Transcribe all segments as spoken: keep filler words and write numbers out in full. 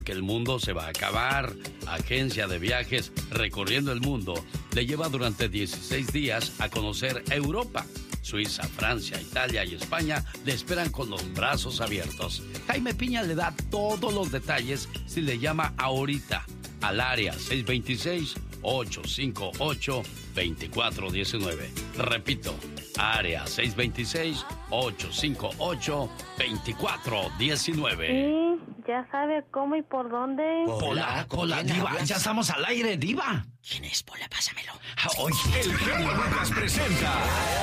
que el mundo se va a acabar. Agencia de viajes recorriendo el mundo le lleva durante dieciséis días a conocer Europa. Suiza, Francia, Italia y España le esperan con los brazos abiertos. Jaime Piña le da todos los detalles si le llama ahorita al área seis dos seis, ocho cinco ocho, dos cuatro uno nueve. Repito, área seis dos seis, ocho cinco ocho, dos cuatro uno nueve. Sí, ya sabe cómo y por dónde. Pola, Pola, Diva, ya estamos al aire, Diva. ¿Quién es, Pola? Pásamelo. Hoy el genio Lucas presenta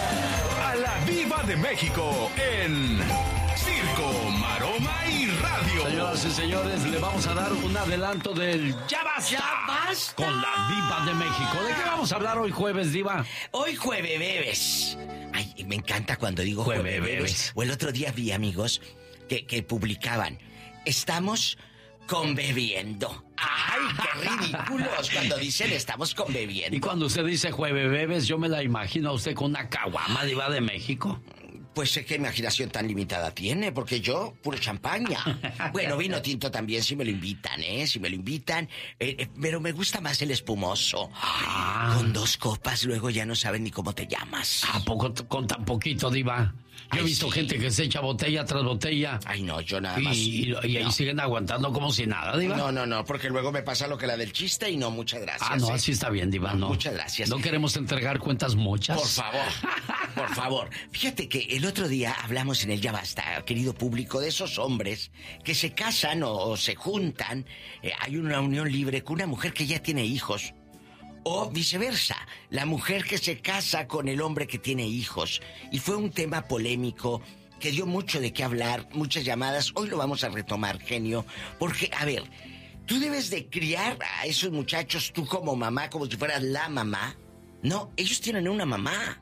a la Diva de México en Circo, Maroma y Radio. Señoras y señores, le vamos a dar un adelanto del Ya Basta. ¡Ya basta! Con la Diva de México. ¿De qué vamos a hablar hoy jueves, Diva? Hoy jueves bebes. Ay, me encanta cuando digo jueves Jueve bebes. bebes. O el otro día vi amigos que, que publicaban, estamos conbebiendo. ¡Ay, qué ridículos! Cuando dicen estamos conbebiendo. Y cuando usted dice jueves bebes, yo me la imagino a usted con una caguama, Diva de México. Pues sé qué imaginación tan limitada tiene, porque yo, puro champaña. Bueno, vino tinto también, si me lo invitan, ¿eh? Si me lo invitan. Eh, eh, pero me gusta más el espumoso. Ah. Con dos copas, luego ya no saben ni cómo te llamas. ¿A poco t- con tan poquito, Diva? Yo he Ay, visto sí. gente que se echa botella tras botella. Ay, no, yo nada Y, más. y- y ahí no. siguen aguantando como si nada, Diva. No, no, no, porque luego me pasa lo que la del chiste y no, muchas gracias. Ah, no, ¿eh? así está bien, Diva, no. Muchas gracias. No queremos entregar cuentas mochas. Por favor, por favor. Fíjate que el otro día hablamos en el Ya Basta, querido público, de esos hombres que se casan o, o se juntan. Eh, hay una unión libre con una mujer que ya tiene hijos. O viceversa, la mujer que se casa con el hombre que tiene hijos. Y fue un tema polémico que dio mucho de qué hablar, muchas llamadas. Hoy lo vamos a retomar, genio, porque, a ver, tú debes de criar a esos muchachos tú como mamá, como si fueras la mamá. No, ellos tienen una mamá.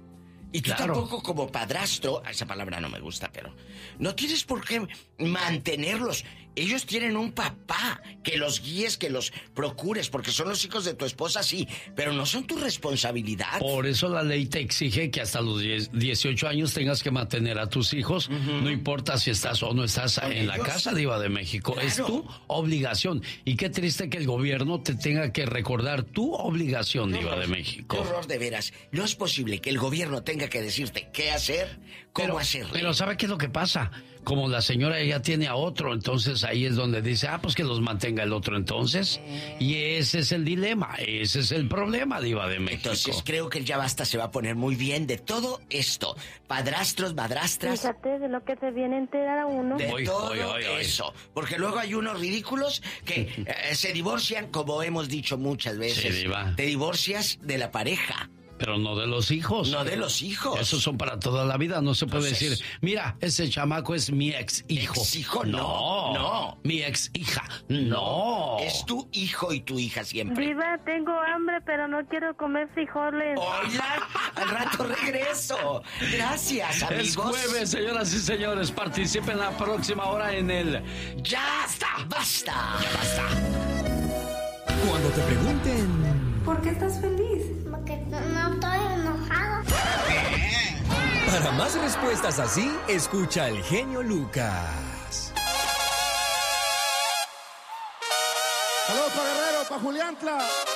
Y tú Claro. tampoco como padrastro, esa palabra no me gusta, pero no tienes por qué mantenerlos. Ellos tienen un papá, que los guíes, que los procures, porque son los hijos de tu esposa, sí, pero no son tu responsabilidad. Por eso la ley te exige que hasta los diez, dieciocho años tengas que mantener a tus hijos, uh-huh. No importa si estás o no estás ¿Con en ellos? la casa, Diva de México. Claro. Es tu obligación. Y qué triste que el gobierno te tenga que recordar tu obligación, Diva de México. Qué horror, de veras. No es posible que el gobierno tenga que decirte qué hacer, cómo pero, hacerlo. Pero ¿sabe qué es lo que pasa? Como la señora ya tiene a otro, entonces ahí es donde dice, ah, pues que los mantenga el otro entonces. Y ese es el dilema, ese es el problema, Diva de México. Entonces creo que el Ya Basta se va a poner muy bien de todo esto. Padrastros, madrastras. Fíjate de lo que se viene a enterar a uno. De Oy, todo oy, oy, oy. eso. Porque luego hay unos ridículos que eh, se divorcian, como hemos dicho muchas veces. Sí, Diva. Te divorcias de la pareja. Pero no de los hijos. No de los hijos. Esos son para toda la vida. No se puede Entonces, decir, mira, ese chamaco es mi ex hijo. Ex hijo, no, no. Mi ex hija, no. Es tu hijo y tu hija siempre. Diva, tengo hambre, pero no quiero comer frijoles. Hola, al rato regreso. Gracias, amigos. Es jueves, señoras y señores. Participen la próxima hora en el Ya está, basta. Ya Basta. Cuando te pregunten, ¿por qué estás feliz? Porque no, no estoy enojado. para más respuestas así, escucha al genio Lucas. Saludos para Guerrero, para Juliantla.